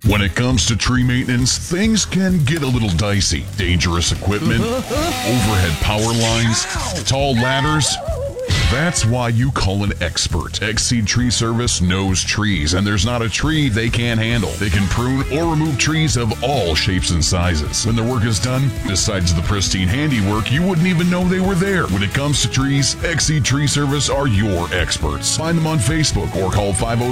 When it comes to tree maintenance, things can get a little dicey. Dangerous equipment, overhead power lines, tall ladders. That's why you call an expert. Exceed Tree Service knows trees, and there's not a tree they can't handle. They can prune or remove trees of all shapes and sizes. When their work is done, besides the pristine handiwork, you wouldn't even know they were there. When it comes to trees, Exceed Tree Service are your experts. Find them on Facebook or call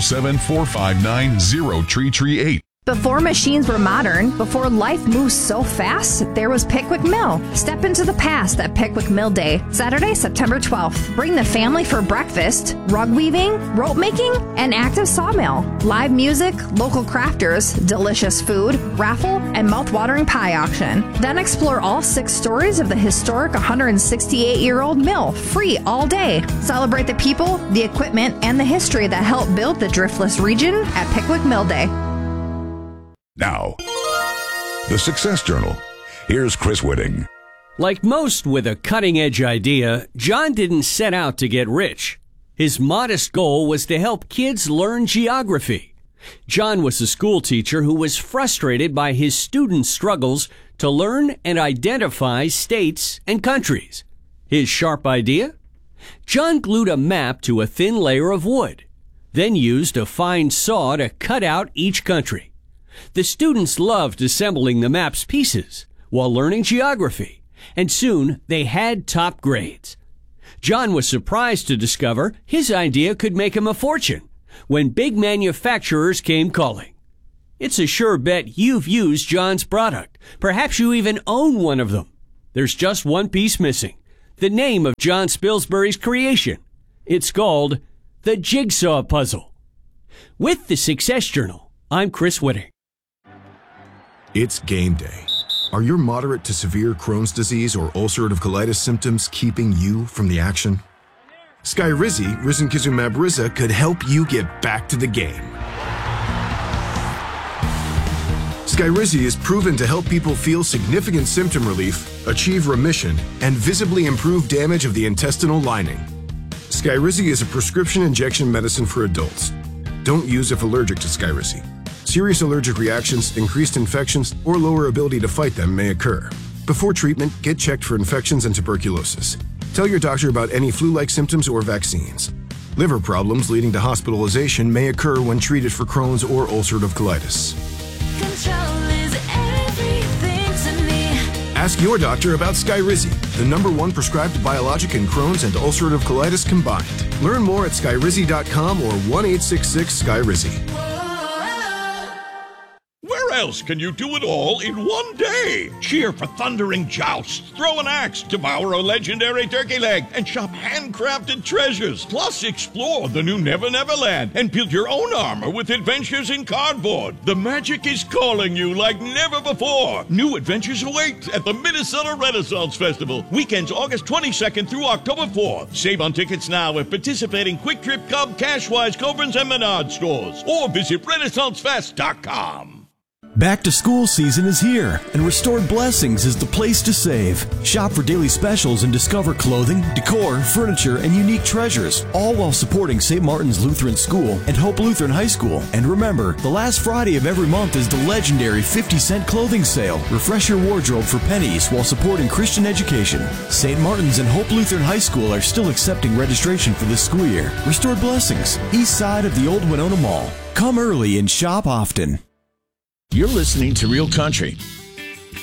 507-459-0338. Before machines were modern, before life moves so fast, there was Pickwick Mill. Step into the past at Pickwick Mill Day, Saturday, September 12th. Bring the family for breakfast, rug weaving, rope making, and active sawmill. Live music, local crafters, delicious food, raffle, and mouth-watering pie auction. Then explore all 6 stories of the historic 168-year-old mill, free all day. Celebrate the people, the equipment, and the history that helped build the Driftless region at Pickwick Mill Day. Now, the Success Journal. Here's Chris Whitting. Like most with a cutting-edge idea, John didn't set out to get rich. His modest goal was to help kids learn geography. John was a school teacher who was frustrated by his students' struggles to learn and identify states and countries. His sharp idea? John glued a map to a thin layer of wood, then used a fine saw to cut out each country. The students loved assembling the map's pieces while learning geography, and soon they had top grades. John was surprised to discover his idea could make him a fortune when big manufacturers came calling. It's a sure bet you've used John's product. Perhaps you even own one of them. There's just one piece missing, the name of John Spilsbury's creation. It's called the Jigsaw Puzzle. With the Success Journal, I'm Chris Whitting. It's game day. Are your moderate to severe Crohn's disease or ulcerative colitis symptoms keeping you from the action? Skyrizi, risankizumab Riza, could help you get back to the game. Skyrizi is proven to help people feel significant symptom relief, achieve remission, and visibly improve damage of the intestinal lining. Skyrizi is a prescription injection medicine for adults. Don't use if allergic to Skyrizi. Serious allergic reactions, increased infections, or lower ability to fight them may occur. Before treatment, get checked for infections and tuberculosis. Tell your doctor about any flu-like symptoms or vaccines. Liver problems leading to hospitalization may occur when treated for Crohn's or ulcerative colitis. Control is everything to me. Ask your doctor about Skyrizi, the #1 prescribed biologic in Crohn's and ulcerative colitis combined. Learn more at skyrizi.com or 1-866-SKYRIZI. Where else can you do it all in one day? Cheer for thundering jousts, throw an axe, devour a legendary turkey leg, and shop handcrafted treasures. Plus, explore the new Never Never Land and build your own armor with adventures in cardboard. The magic is calling you like never before. New adventures await at the Minnesota Renaissance Festival. Weekends August 22nd through October 4th. Save on tickets now at participating Quick Trip, Cub, Cashwise, Coborn's, and Menard stores. Or visit RenaissanceFest.com. Back to school season is here, and Restored Blessings is the place to save. Shop for daily specials and discover clothing, decor, furniture, and unique treasures, all while supporting St. Martin's Lutheran School and Hope Lutheran High School. And remember, the last Friday of every month is the legendary 50-cent clothing sale. Refresh your wardrobe for pennies while supporting Christian education. St. Martin's and Hope Lutheran High School are still accepting registration for this school year. Restored Blessings, east side of the old Winona Mall. Come early and shop often. You're listening to Real Country